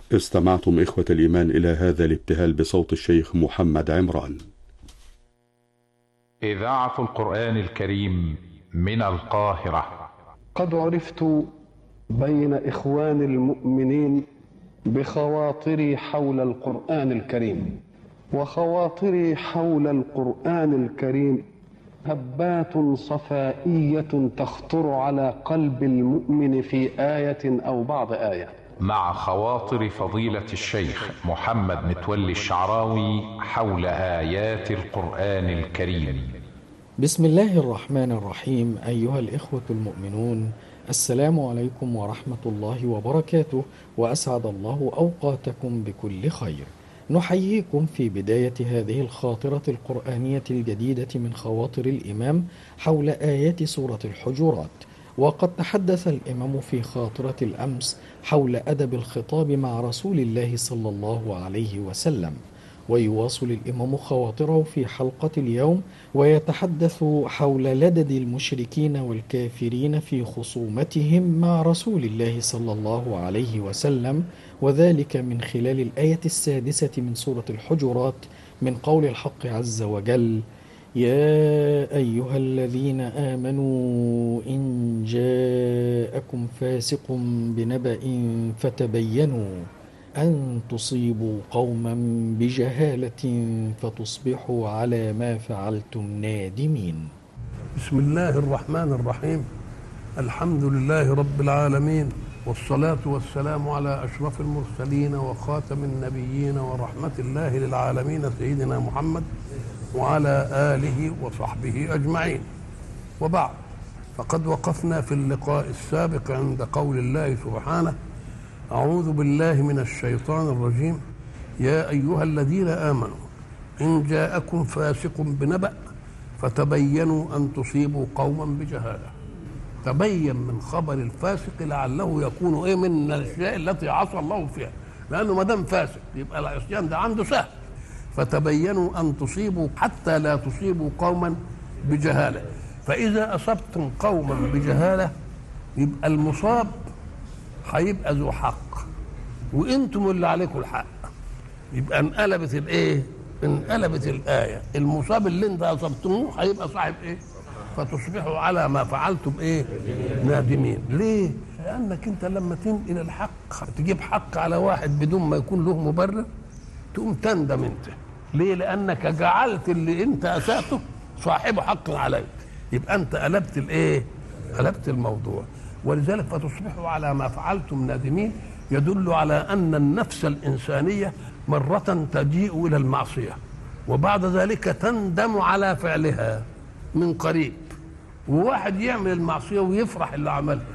استمعتم إخوة الإيمان إلى هذا الابتهال بصوت الشيخ محمد عمران. إذاعة القرآن الكريم من القاهرة. قد عرفت بين إخوان المؤمنين بخواطري حول القرآن الكريم، وخواطري حول القرآن الكريم هبات صفائية تخطر على قلب المؤمن في آية أو بعض آية. مع خواطر فضيلة الشيخ محمد متولي الشعراوي حول آيات القرآن الكريم. بسم الله الرحمن الرحيم. أيها الإخوة المؤمنون، السلام عليكم ورحمة الله وبركاته، وأسعد الله أوقاتكم بكل خير. نحييكم في بداية هذه الخاطرة القرآنية الجديدة من خواطر الإمام حول آيات سورة الحجرات. وقد تحدث الإمام في خاطرة الأمس حول أدب الخطاب مع رسول الله صلى الله عليه وسلم، ويواصل الإمام خواطره في حلقة اليوم ويتحدث حول لدد المشركين والكافرين في خصومتهم مع رسول الله صلى الله عليه وسلم، وذلك من خلال الآية 6 من سورة الحجرات من قول الحق عز وجل: يا أيها الذين آمنوا إن جاءكم فاسق بنبأ فتبينوا أن تصيبوا قوما بجهالة فتصبحوا على ما فعلتم نادمين. بسم الله الرحمن الرحيم. الحمد لله رب العالمين، والصلاة والسلام على أشرف المرسلين وخاتم النبيين ورحمة الله للعالمين سيدنا محمد وعلى آله وصحبه أجمعين. وبعد، فقد وقفنا في اللقاء السابق عند قول الله سبحانه: أعوذ بالله من الشيطان الرجيم، يا أيها الذين آمنوا إن جاءكم فاسق بنبأ فتبينوا أن تصيبوا قوما بجهالة. تبين من خبر الفاسق لعله يكون من الأشياء التي عصى الله فيها، لأنه ما دام فاسق يبقى العصيان ده عنده سهل. فتبينوا أن تصيبوا حتى لا تصيبوا قوما بجهالة. فإذا أصبتم قوما بجهالة يبقى المصاب هيبقى ذو حق، وانتم اللي عليكم الحق. يبقى انقلبت انقلبت الآية. المصاب اللي انت أصبتموه هيبقى صاحب فتصبحوا على ما فعلتم نادمين. ليه؟ لأنك انت لما تنقل الحق تجيب حق على واحد بدون ما يكون له مبرر تقوم تندم انت. ليه؟ لأنك جعلت اللي انت أسأته صاحب حق عليك، يبقى انت قلبت الموضوع. ولذلك فتصبحوا على ما فعلتم نادمين يدل على أن النفس الإنسانية مرة تجيء إلى المعصية وبعد ذلك تندم على فعلها من قريب، وواحد يعمل المعصية ويفرح اللي عملها.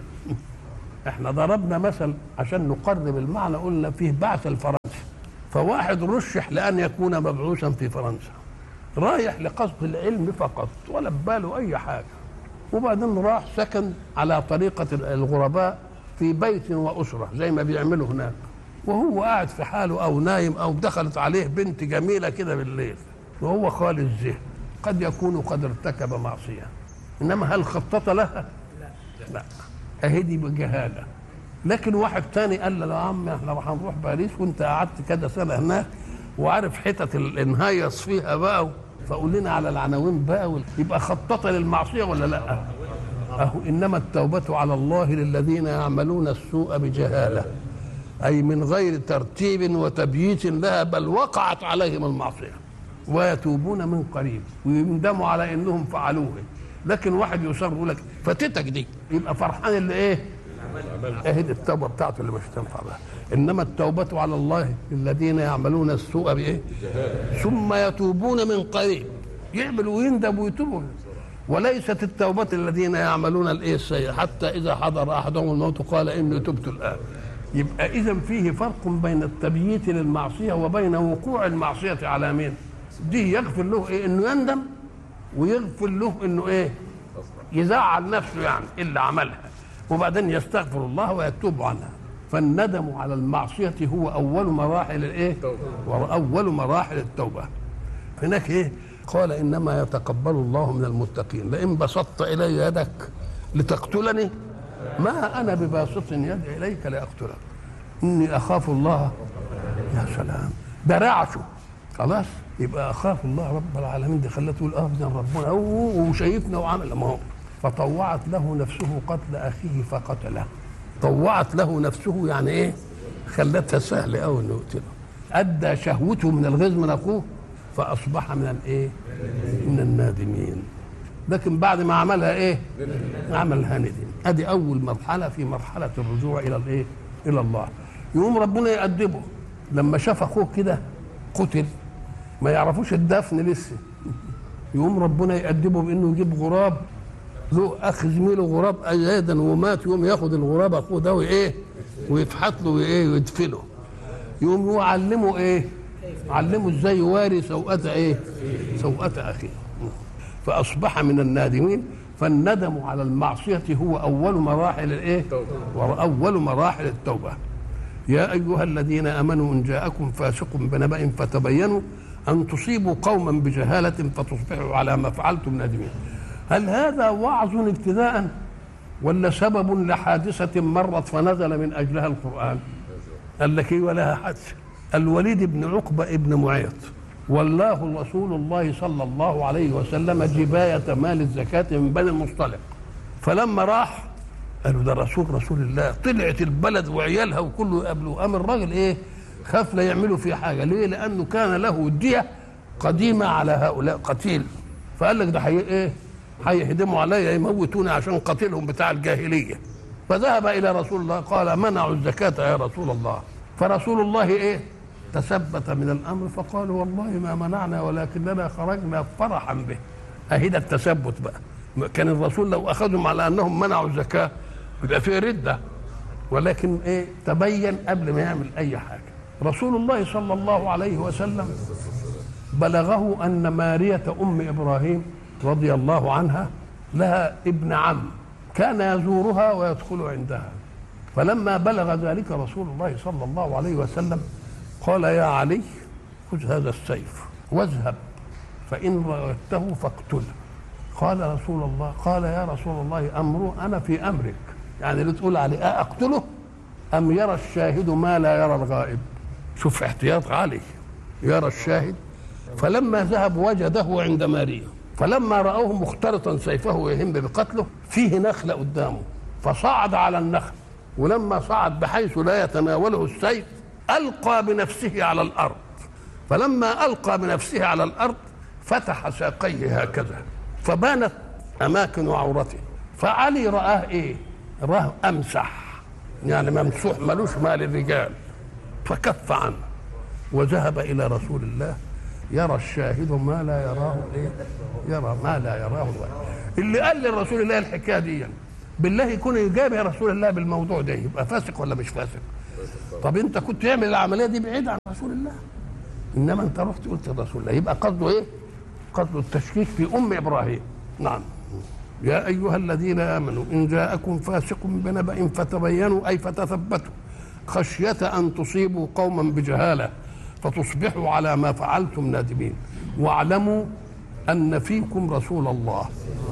احنا ضربنا مثل عشان نقرب المعنى، قلنا فيه بعث الفرنسي، فواحد رشح لأن يكون مبعوثا في فرنسا، رايح لقصد العلم فقط ولا بباله أي حاجة، وبعدين راح سكن على طريقة الغرباء في بيت وأسرة زي ما بيعملوا هناك، وهو قاعد في حاله أو نايم أو دخلت عليه بنت جميلة كده بالليل وهو خالي الذهن، قد يكون قد ارتكب معصية، إنما هل خطط لها؟ لا، أهدي بجهالة. لكن واحد تاني قال له: يا عم احنا راح نروح باريس وانت قعدت كده سنة هناك وعارف حتت الانهيص فيها بقى، فقول لنا على العناوين بقى، يبقى خطط للمعصية ولا لا؟ أهو إنما التوبة على الله للذين يعملون السوء بجهالة، أي من غير ترتيب وتبييت لها، بل وقعت عليهم المعصية ويتوبون من قريب ويندموا على إنهم فعلوه. لكن واحد يصر يقول لك فاتتك دي، يبقى فرحان اللي أهد التوبة بتاعته اللي مش تنفع بها. إنما التوبة على الله الذين يعملون السوء ثم يتوبون من قريب، يعملوا ويندموا ويتوبوا. وليست التوبة الذين يعملون السيئة حتى إذا حضر أحدهم الموت قال إني تبت الآن. يبقى إذا فيه فرق بين التبييت للمعصية وبين وقوع المعصية على مين. دي يغفر له إنه يندم، ويغفر له إنه يزعل نفسه يعني اللي عملها، وبعدين يستغفر الله ويتوب عنها. فالندم على المعصية هو أول مراحل وأول مراحل التوبة. هناك قال: إنما يتقبل الله من المتقين، لئن بسطت إلي يدك لتقتلني ما أنا بباسط يدي إليك لأقتلك. إني أخاف الله. يا سلام، ده رعشه خلاص. يبقى أخاف الله رب العالمين، دي خلته تقول ده ربنا وشايفنا وعمل. ما هو فطوعت له نفسه قتل أخيه فقتله. طوعت له نفسه يعني إيه؟ خلتها سهل أوي إنه يقتله. أدى شهوته من الغيظ من أخوه فأصبح من الإيه؟ من النادمين. لكن بعد ما عملها إيه؟ عملها ندم. أدي أول مرحلة في مرحلة الرجوع إلى الإيه؟ إلى الله. يقوم ربنا يأدبه لما شاف أخوه كده قتل، ما يعرفوش الدفن لسه. يقوم ربنا يأدبه بإنه يجيب غراب، له أخ زميله غراب أيضا ومات، يقوم ياخد الغراب أخوه ده وإيه؟ ويفحط له وإيه؟ ويدفنه. يقوم يعلمه إيه؟ علمه إزاي يواري سوءة إيه؟ سوءة أخيه. فأصبح من النادمين. فالندم على المعصية هو أول مراحل الإيه؟ وأول مراحل التوبة. يا أيها الذين آمنوا إن جاءكم فاسق بنبأ فتبينوا أن تصيبوا قوما بجهالة فتصبحوا على ما فعلتم نادمين. هل هذا وعظ ابتداء ولا سبب لحادثة مرت فنزل من أجلها القرآن؟ قال لك إيه ولها حادثة. الوليد بن عقبة ابن معيط والله رسول الله صلى الله عليه وسلم جباية مال الزكاة من بني المصطلق. فلما راح قالوا ده رسول الله، طلعت البلد وعيالها وكله يقابلوه. قام الراجل ايه؟ خاف لا يعملوا فيه حاجه. ليه؟ لانه كان له دية قديمه على هؤلاء قتيل. فقال لك ده ايه؟ هيهدموا عليا يموتوني عشان قتلهم بتاع الجاهليه. فذهب الى رسول الله قال منعوا الزكاه يا رسول الله. فرسول الله ايه؟ تثبت من الامر فقال والله ما منعنا ولكننا خرجنا فرحا به. اهي ده التثبت بقى. كان الرسول لو اخذهم على انهم منعوا الزكاه يبقى فيه رده، ولكن ايه؟ تبين قبل ما يعمل اي حاجه. رسول الله صلى الله عليه وسلم بلغه ان مارية ام ابراهيم رضي الله عنها لها ابن عم كان يزورها ويدخل عندها. فلما بلغ ذلك رسول الله صلى الله عليه وسلم قال يا علي خذ هذا السيف واذهب فإن رأيته فاقتله. قال رسول الله قال يا رسول الله أمره أنا في أمرك، يعني اللي تقول عليه أقتله أم يرى الشاهد ما لا يرى الغائب. شوف احتياط علي، يرى الشاهد. فلما ذهب وجده عند ماريا، فلما رأوه مختلطا سيفه يهم بقتله فيه نخلة قدامه فصعد على النخل، ولما صعد بحيث لا يتناوله السيف ألقى بنفسه على الأرض. فلما ألقى بنفسه على الأرض فتح ساقيه هكذا فبانت أماكن عورته. فعلي رآه إيه؟ رآه أمسح، يعني ممسوح ملوش مال الرجال. فكف عنه وذهب إلى رسول الله يرى الشاهد ما لا يراه إيه؟ يرى ما لا يراه الغيب. اللي قال للرسول الله الحكاية دي بالله يكون يجاب يا رسول الله بالموضوع ده يبقى فاسق ولا مش فاسق؟ طب انت كنت تعمل العمليه دي بعيد عن رسول الله، انما انت رحت قلت لرسول الله. يبقى قصده ايه؟ قصده التشكيك في ام ابراهيم. نعم. يا ايها الذين امنوا ان جاءكم فاسق بنبأ فتبينوا اي فتثبتوا خشيه ان تصيبوا قوما بجهاله فتصبحوا على ما فعلتم نادمين واعلموا ان فيكم رسول الله.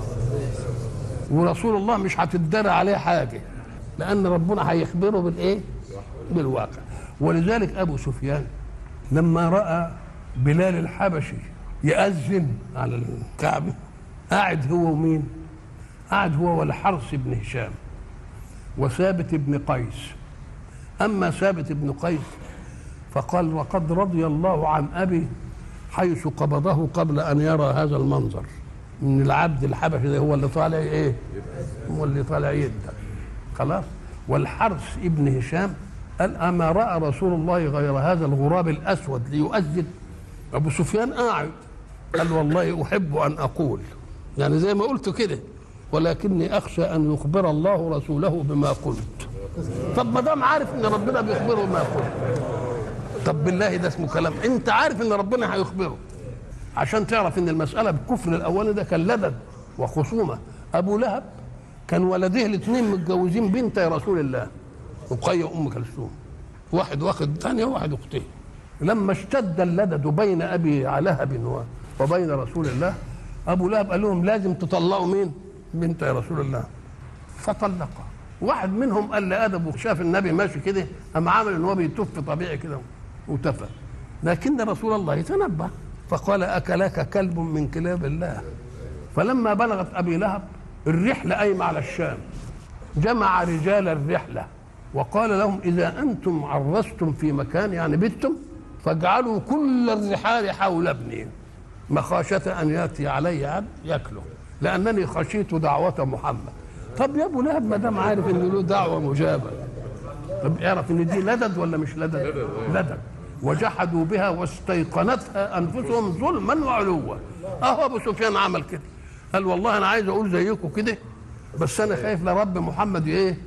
ورسول الله مش هتدرى عليه حاجه لان ربنا هيخبره بالايه؟ بالواقع. ولذلك ابو سفيان لما راى بلال الحبشي يأذن على الكعبه قاعد هو ومين؟ قاعد هو والحرس بن هشام وثابت بن قيس. اما ثابت بن قيس فقال وقد رضي الله عن ابي حيث قبضه قبل ان يرى هذا المنظر من العبد الحبشي ده هو اللي طالع ايه؟ هو اللي طالع يده خلاص. والحرس ابن هشام قال اما راى رسول الله غير هذا الغراب الاسود ليؤذن؟ ابو سفيان قاعد قال والله احب ان اقول يعني زي ما قلت كده ولكني اخشى ان يخبر الله رسوله بما قلت. طب ما دام عارف ان ربنا بيخبره بما قلت، طب بالله ده اسمه كلام؟ انت عارف ان ربنا هيخبره عشان تعرف ان المساله بالكفر الاولاني ده كان لدد وخصومه. ابو لهب كان ولديه الاثنين متجوزين بنت يا رسول الله رقية وام كلثوم، واحد واخد ثانيه وواحد اختين. لما اشتد اللدد بين ابي لهب وبين رسول الله ابو لهب قال لهم لازم تطلقوا مين؟ بنت يا رسول الله. فطلقها واحد منهم قال لادب وشاف النبي ماشي كده، قام عامل ان هو بيتف طبيعي كده وتفى، لكن رسول الله تنبه فقال اكلك كلب من كلاب الله. فلما بلغت ابي لهب الرحله قايمه على الشام، جمع رجال الرحله وقال لهم اذا انتم عرستم في مكان يعني بتم فاجعلوا كل الرحال حول ابني مخافه ان ياتي علي عبد ياكله، لانني خشيت دعوه محمد. طب يا ابو لهب ما دام عارف ان له دعوه مجابه، طب اعرف ان دي لدد ولا مش لدد؟ لدد. وجحدوا بها واستيقنتها انفسهم ظلما وعلوا. اهو ابو سفيان عمل كده، قال والله انا عايز اقول زيكم كده بس انا خايف لرب محمد ايه.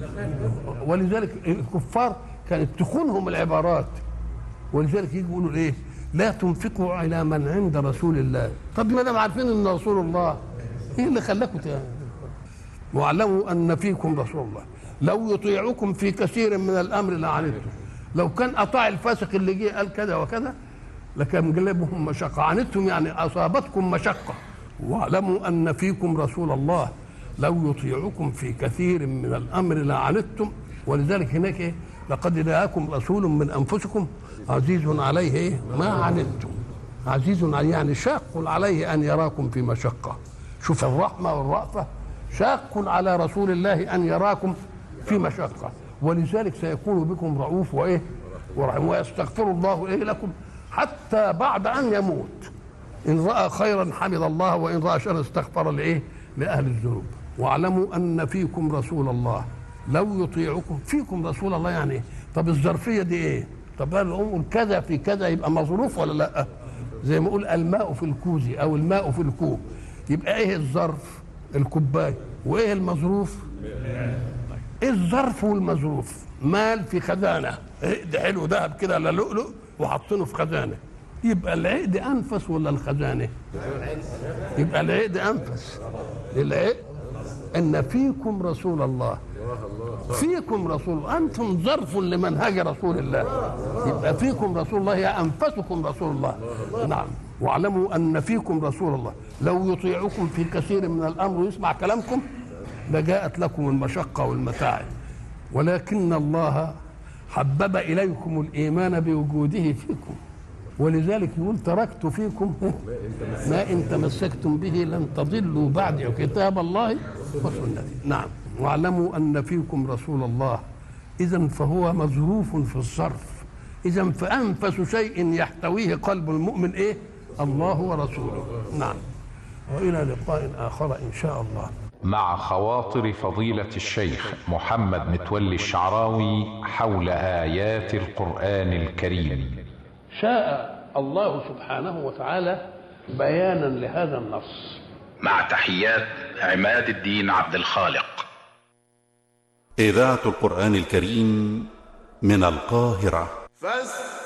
ولذلك الكفار كانت تخونهم العبارات، ولذلك يجي يقولوا ايه؟ لا تنفقوا على من عند رسول الله. طب ما دام عارفين ان رسول الله، ايه اللي خلاكم واعلموا ان فيكم رسول الله لو يطيعكم في كثير من الامر لعنتم. لو كان اطاع الفاسق اللي جه قال كذا وكذا لكان جلبهم مشقه، عنتم يعني اصابتكم مشقه. واعلموا ان فيكم رسول الله لو يطيعكم في كثير من الامر لعنتم. ولذلك هناك ايه؟ لقد جاءكم رسول من انفسكم عزيز عليه ايه؟ ما عنتم. عزيز عليه يعني شاق عليه ان يراكم في مشقه. شوف الرحمه والرأفه، شاق على رسول الله ان يراكم في مشقه، ولذلك سيكون بكم رؤوف وايه؟ ورحيم، ويستغفر الله ايه لكم حتى بعد ان يموت. ان راى خيرا حمد الله وان راى شرا استغفر لايه؟ لاهل الذنوب. واعلموا ان فيكم رسول الله لو يطيعكم. فيكم رسول الله يعني ايه؟ طب الظرفيه دي ايه؟ طب نقول كذا في كذا يبقى مظروف ولا لا؟ زي ما اقول الماء في الكوز او الماء في الكوب، يبقى ايه الظرف؟ الكوبايه. وايه المظروف؟ ايه الظرف والمظروف؟ مال في خزانه، عقد حلو ذهب كده لا لؤلؤ وحاطينه في خزانه، يبقى العقد انفس ولا الخزانه؟ يبقى العقد انفس. العقد ان فيكم رسول الله، فيكم رسول، انتم ظرف لمنهج رسول الله، يبقى فيكم رسول الله يا انفسكم رسول الله. نعم. واعلموا ان فيكم رسول الله لو يطيعكم في كثير من الامر ويسمع كلامكم لجاءت لكم المشقه والمتاعب، ولكن الله حبب اليكم الايمان بوجوده فيكم، ولذلك يقول تركت فيكم ما ان تمسكتم به لن تضلوا بعد كتاب الله وسنتي. نعم. واعلموا ان فيكم رسول الله، اذا فهو مظروف في الظرف. اذا فانفس شيء يحتويه قلب المؤمن ايه؟ الله ورسوله. نعم. والى لقاء اخر ان شاء الله. مع خواطر فضيلة الشيخ محمد متولي الشعراوي حول آيات القرآن الكريم. شاء الله سبحانه وتعالى بيانا لهذا النص. مع تحيات عماد الدين عبد الخالق. إذاعة القرآن الكريم من القاهرة.